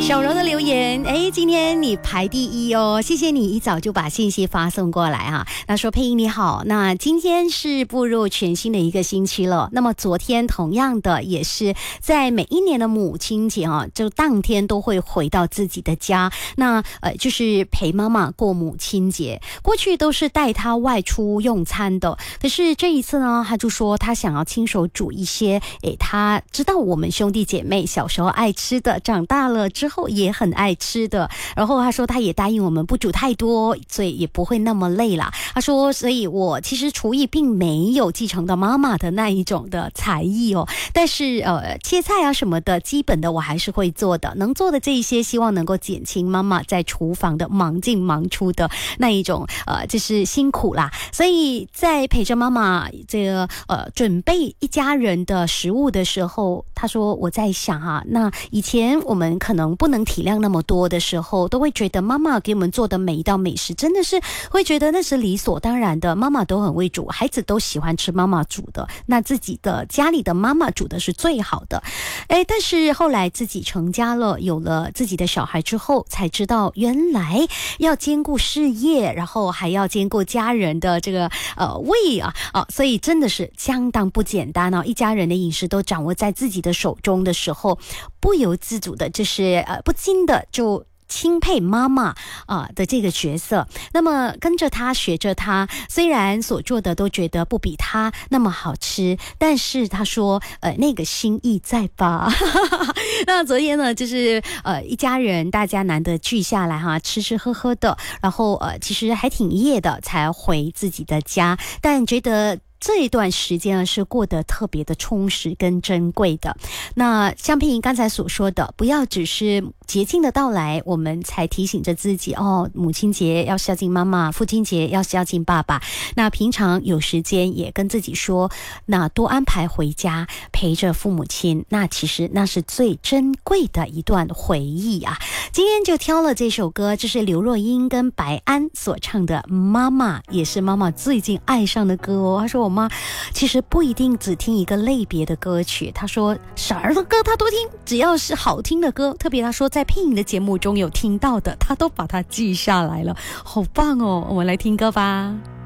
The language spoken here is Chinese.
小柔的留言，今天你排第一哦，谢谢你一早就把信息发送过来啊。那说配音你好，那今天是步入全新的一个星期了。那么昨天同样的也是在每一年的母亲节啊，就当天都会回到自己的家，那就是陪妈妈过母亲节。过去都是带她外出用餐的，可是这一次呢，她就说她想要亲手煮一些她知道我们兄弟姐妹小时候爱吃的，长大了之后也很爱吃的。然后她说她也答应我们不煮太多，所以也不会那么累啦。她说所以我其实厨艺并没有继承到妈妈的那一种的才艺哦，但是切菜啊什么的基本的我还是会做的，能做的这一些希望能够减轻妈妈在厨房的忙进忙出的那一种就是辛苦啦。所以在陪着妈妈这个准备一家人的食物的时候，她说我在想啊，那以前我们可能不能体谅那么多的时候，都会觉得妈妈给我们做的每一道美食真的是会觉得那是理所当然的，妈妈都很会煮，孩子都喜欢吃妈妈煮的，那自己的家里的妈妈煮的是最好的。但是后来自己成家了，有了自己的小孩之后，才知道原来要兼顾事业，然后还要兼顾家人的这个胃所以真的是相当不简单哦。一家人的饮食都掌握在自己的手中的时候，不由自主的就是不禁的就钦佩妈妈的这个角色，那么跟着她学着她，虽然所做的都觉得不比她那么好吃，但是她说那个心意在吧。那昨天呢就是一家人大家难得聚下来哈，吃吃喝喝的，然后其实还挺夜的才回自己的家，但觉得这一段时间是过得特别的充实跟珍贵的。那像佩莹刚才所说的，不要只是节庆的到来我们才提醒着自己母亲节要孝敬妈妈，父亲节要孝敬爸爸，那平常有时间也跟自己说，那多安排回家陪着父母亲，那其实那是最珍贵的一段回忆啊。今天就挑了这首歌，这是刘若英跟白安所唱的妈妈，也是妈妈最近爱上的歌哦。她说我妈其实不一定只听一个类别的歌曲，她说什么的歌她都听，只要是好听的歌，特别她说在配音的节目中有听到的，她都把它记下来了，好棒哦。我们来听歌吧。